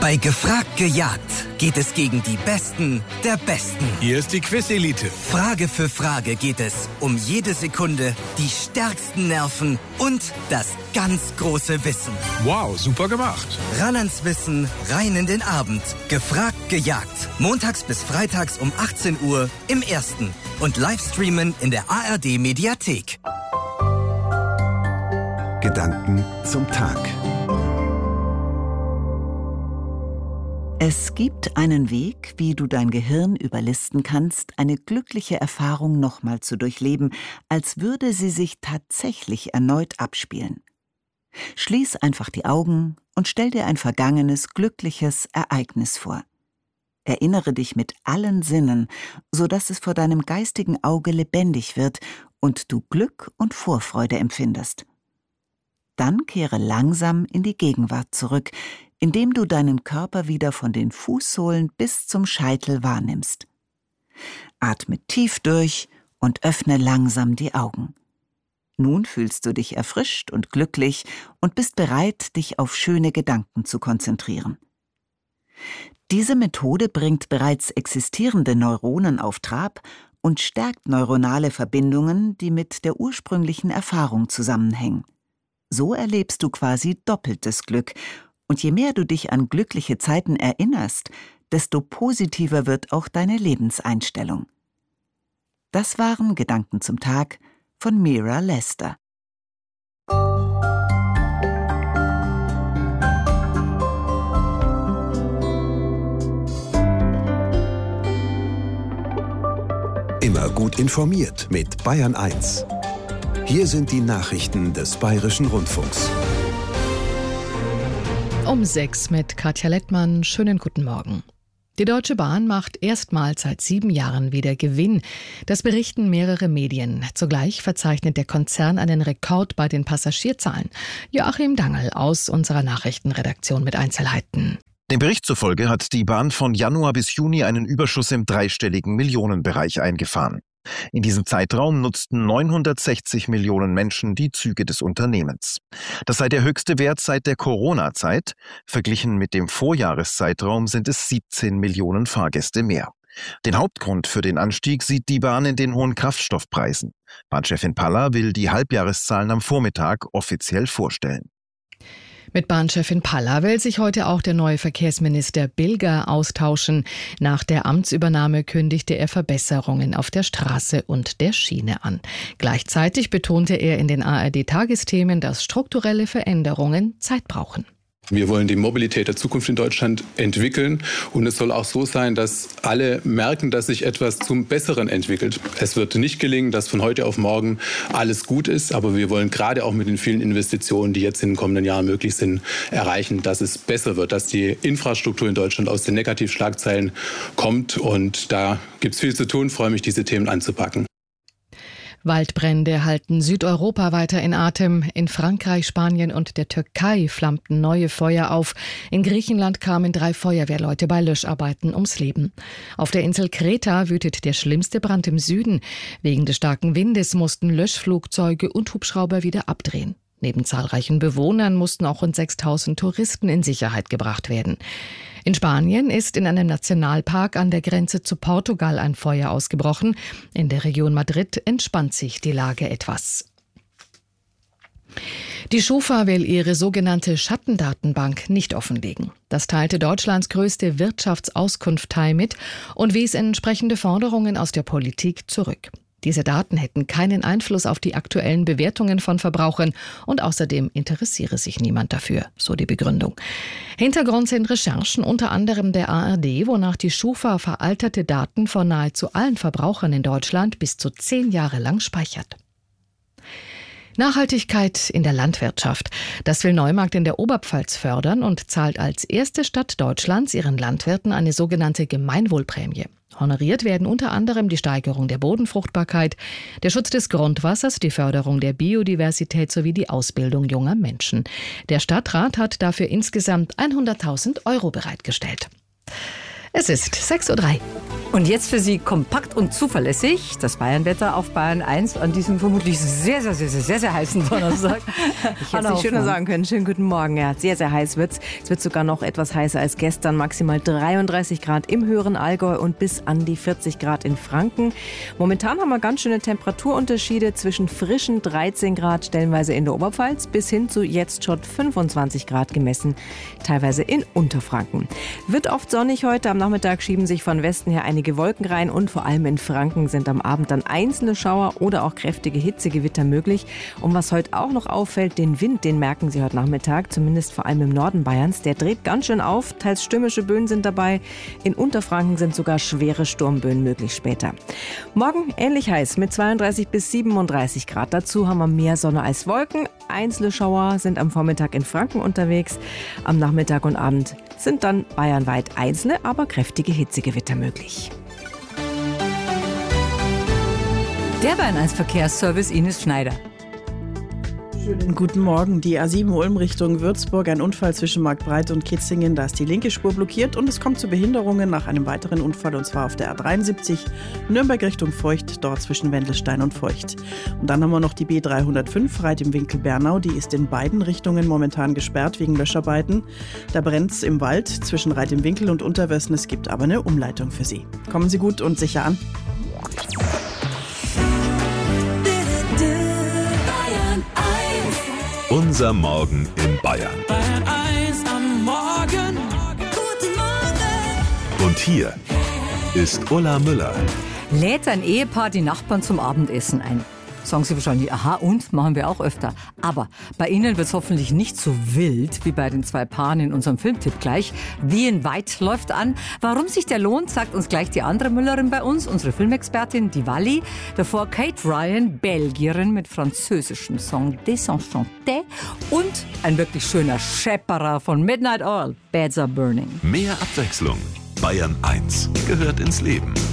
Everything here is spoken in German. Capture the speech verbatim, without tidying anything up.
Bei Gefragt gejagt geht es gegen die Besten der Besten. Hier ist die Quiz-Elite. Frage für Frage geht es um jede Sekunde, die stärksten Nerven und das ganz große Wissen. Wow, super gemacht. Ran ans Wissen, rein in den Abend. Gefragt gejagt. Montags bis freitags um achtzehn Uhr im Ersten. Und Livestreamen in der A R D-Mediathek. Gedanken zum Tag. Es gibt einen Weg, wie du dein Gehirn überlisten kannst, eine glückliche Erfahrung nochmal zu durchleben, als würde sie sich tatsächlich erneut abspielen. Schließ einfach die Augen und stell dir ein vergangenes, glückliches Ereignis vor. Erinnere dich mit allen Sinnen, sodass es vor deinem geistigen Auge lebendig wird und du Glück und Vorfreude empfindest. Dann kehre langsam in die Gegenwart zurück, indem du deinen Körper wieder von den Fußsohlen bis zum Scheitel wahrnimmst. Atme tief durch und öffne langsam die Augen. Nun fühlst du dich erfrischt und glücklich und bist bereit, dich auf schöne Gedanken zu konzentrieren. Diese Methode bringt bereits existierende Neuronen auf Trab und stärkt neuronale Verbindungen, die mit der ursprünglichen Erfahrung zusammenhängen. So erlebst du quasi doppeltes Glück. Und je mehr du dich an glückliche Zeiten erinnerst, desto positiver wird auch deine Lebenseinstellung. Das waren Gedanken zum Tag von Mira Lester. Immer gut informiert mit Bayern eins. Hier sind die Nachrichten des Bayerischen Rundfunks. Um sechs mit Katja Lettmann. Schönen guten Morgen. Die Deutsche Bahn macht erstmals seit sieben Jahren wieder Gewinn. Das berichten mehrere Medien. Zugleich verzeichnet der Konzern einen Rekord bei den Passagierzahlen. Joachim Dangel aus unserer Nachrichtenredaktion mit Einzelheiten. Dem Bericht zufolge hat die Bahn von Januar bis Juni einen Überschuss im dreistelligen Millionenbereich eingefahren. In diesem Zeitraum nutzten neunhundertsechzig Millionen Menschen die Züge des Unternehmens. Das sei der höchste Wert seit der Corona-Zeit. Verglichen mit dem Vorjahreszeitraum sind es siebzehn Millionen Fahrgäste mehr. Den Hauptgrund für den Anstieg sieht die Bahn in den hohen Kraftstoffpreisen. Bahnchefin Palla will die Halbjahreszahlen am Vormittag offiziell vorstellen. Mit Bahnchefin Palla will sich heute auch der neue Verkehrsminister Bilger austauschen. Nach der Amtsübernahme kündigte er Verbesserungen auf der Straße und der Schiene an. Gleichzeitig betonte er in den A R D-Tagesthemen, dass strukturelle Veränderungen Zeit brauchen. Wir wollen die Mobilität der Zukunft in Deutschland entwickeln und es soll auch so sein, dass alle merken, dass sich etwas zum Besseren entwickelt. Es wird nicht gelingen, dass von heute auf morgen alles gut ist, aber wir wollen gerade auch mit den vielen Investitionen, die jetzt in den kommenden Jahren möglich sind, erreichen, dass es besser wird, dass die Infrastruktur in Deutschland aus den Negativschlagzeilen kommt und da gibt es viel zu tun. Ich freue mich, diese Themen anzupacken. Waldbrände halten Südeuropa weiter in Atem. In Frankreich, Spanien und der Türkei flammten neue Feuer auf. In Griechenland kamen drei Feuerwehrleute bei Löscharbeiten ums Leben. Auf der Insel Kreta wütet der schlimmste Brand im Süden. Wegen des starken Windes mussten Löschflugzeuge und Hubschrauber wieder abdrehen. Neben zahlreichen Bewohnern mussten auch rund sechstausend Touristen in Sicherheit gebracht werden. In Spanien ist in einem Nationalpark an der Grenze zu Portugal ein Feuer ausgebrochen. In der Region Madrid entspannt sich die Lage etwas. Die Schufa will ihre sogenannte Schattendatenbank nicht offenlegen. Das teilte Deutschlands größte Wirtschaftsauskunftei mit und wies entsprechende Forderungen aus der Politik zurück. Diese Daten hätten keinen Einfluss auf die aktuellen Bewertungen von Verbrauchern und außerdem interessiere sich niemand dafür, so die Begründung. Hintergrund sind Recherchen unter anderem der A R D, wonach die Schufa veralterte Daten von nahezu allen Verbrauchern in Deutschland bis zu zehn Jahre lang speichert. Nachhaltigkeit in der Landwirtschaft. Das will Neumarkt in der Oberpfalz fördern und zahlt als erste Stadt Deutschlands ihren Landwirten eine sogenannte Gemeinwohlprämie. Honoriert werden unter anderem die Steigerung der Bodenfruchtbarkeit, der Schutz des Grundwassers, die Förderung der Biodiversität sowie die Ausbildung junger Menschen. Der Stadtrat hat dafür insgesamt hunderttausend Euro bereitgestellt. Es ist sechs Uhr drei. Und jetzt für Sie kompakt und zuverlässig das Bayernwetter auf Bayern eins an diesem vermutlich sehr, sehr, sehr, sehr, sehr, sehr heißen Donnerstag. Ich hätte es nicht schöner sagen können. Schönen guten Morgen. Ja, sehr, sehr heiß wird's. Es wird sogar noch etwas heißer als gestern. Maximal dreiunddreißig Grad im höheren Allgäu und bis an die vierzig Grad in Franken. Momentan haben wir ganz schöne Temperaturunterschiede zwischen frischen dreizehn Grad stellenweise in der Oberpfalz bis hin zu jetzt schon fünfundzwanzig Grad gemessen, teilweise in Unterfranken. Wird oft sonnig heute. Am Nachmittag schieben sich von Westen her einige Wolken rein und vor allem in Franken sind am Abend dann einzelne Schauer oder auch kräftige Hitzegewitter möglich. Und was heute auch noch auffällt, den Wind, den merken Sie heute Nachmittag, zumindest vor allem im Norden Bayerns. Der dreht ganz schön auf, teils stürmische Böen sind dabei. In Unterfranken sind sogar schwere Sturmböen möglich später. Morgen ähnlich heiß mit zweiunddreißig bis siebenunddreißig Grad. Dazu haben wir mehr Sonne als Wolken. Einzelne Schauer sind am Vormittag in Franken unterwegs. Am Nachmittag und Abend sind dann bayernweit einzelne, aber kräftige Hitzegewitter möglich. Der Bayern eins Verkehrsservice Ines Schneider. Schönen guten Morgen. Die A sieben Ulm Richtung Würzburg. Ein Unfall zwischen Marktbreit und Kitzingen. Da ist die linke Spur blockiert und es kommt zu Behinderungen nach einem weiteren Unfall und zwar auf der A dreiundsiebzig Nürnberg Richtung Feucht, dort zwischen Wendelstein und Feucht. Und dann haben wir noch die B dreihundertfünf Reit im Winkel Bernau. Die ist in beiden Richtungen momentan gesperrt wegen Löscharbeiten. Da brennt es im Wald zwischen Reit im Winkel und Unterwössen. Es gibt aber eine Umleitung für Sie. Kommen Sie gut und sicher an. Unser Morgen in Bayern. Bayern eins am Morgen. Guten Morgen. Und hier ist Ulla Müller. Lädt ein Ehepaar die Nachbarn zum Abendessen ein. Sagen Sie wahrscheinlich, aha, und? Machen wir auch öfter. Aber bei Ihnen wird es hoffentlich nicht so wild wie bei den zwei Paaren in unserem Filmtipp gleich. The Invite läuft an. Warum sich der lohnt, sagt uns gleich die andere Müllerin bei uns, unsere Filmexpertin, die Walli. Davor Kate Ryan, Belgierin mit französischem Song Désenchanté. Und ein wirklich schöner Schepperer von Midnight Oil, Beds Are Burning. Mehr Abwechslung. Bayern eins gehört ins Leben.